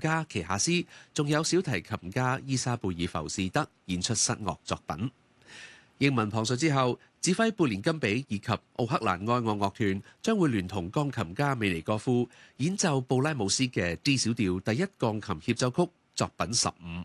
家奇夏斯，仲有小提琴家伊莎貝爾浮士德演出室樂作品。英文旁述之後，指揮貝連金比以及奧克蘭愛樂樂團將會聯同鋼琴家美尼戈夫演奏布拉姆斯嘅 D 小調第一鋼琴協奏曲作品15。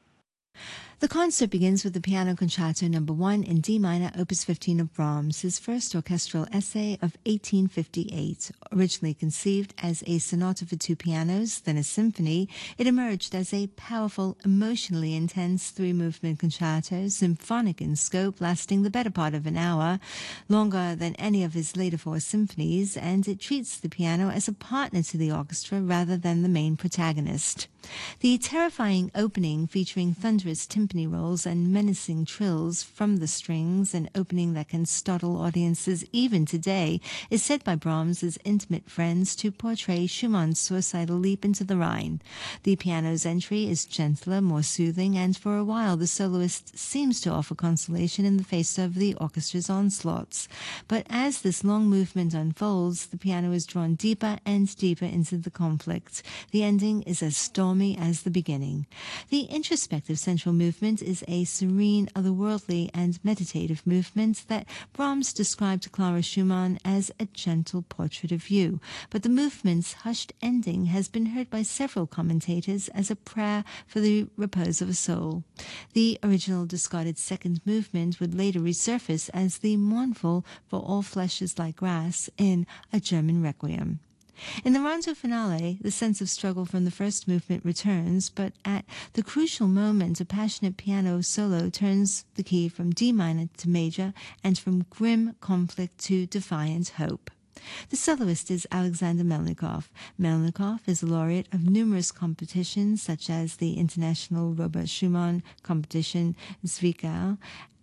The concert begins with the Piano Concerto No. 1 in D minor, Opus 15 of Brahms, his first orchestral essay of 1858. Originally conceived as a sonata for two pianos, then a symphony, it emerged as a powerful, emotionally intense three-movement concerto, symphonic in scope, lasting the better part of an hour, longer than any of his later four symphonies, and it treats the piano as a partner to the orchestra rather than the main protagonist. The terrifying opening, featuring thunderous timpani rolls and menacing trills from the strings, an opening that can startle audiences even today, is said by Brahms's intimate friends to portray Schumann's suicidal leap into the Rhine. The piano's entry is gentler, more soothing, and for a while the soloist seems to offer consolation in the face of the orchestra's onslaughts. But as this long movement unfolds, the piano is drawn deeper and deeper into the conflict. The ending is as stormy as the beginning. The introspective central movement is a serene, otherworldly, and meditative movement that Brahms described to Clara Schumann as a gentle portrait of you. But the movement's hushed ending has been heard by several commentators as a prayer for the repose of a soul. The original discarded second movement would later resurface as the mournful "For all flesh is like grass" in A German Requiem. In the Rondo finale, the sense of struggle from the first movement returns, but at the crucial moment, a passionate piano solo turns the key from D minor to major and from grim conflict to defiant hope. The soloist is Alexander Melnikov. Melnikov is a laureate of numerous competitions, such as the International Robert Schumann Competition Zwickau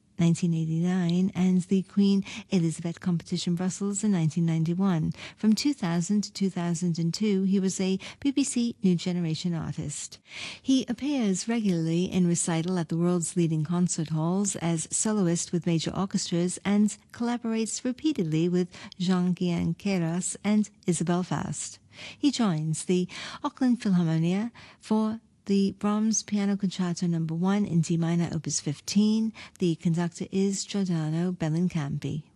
1989 and the Queen Elizabeth Competition Brussels in 1991. From 2000 to 2002, he was a BBC New Generation artist. He appears regularly in recital at the world's leading concert halls as soloist with major orchestras and collaborates repeatedly with Jean-Guillain Queyras and Isabel Faust. He joins the Auckland Philharmonia for the Brahms Piano Concerto No. 1 in D minor, Opus 15. The conductor is Giordano Bellincampi.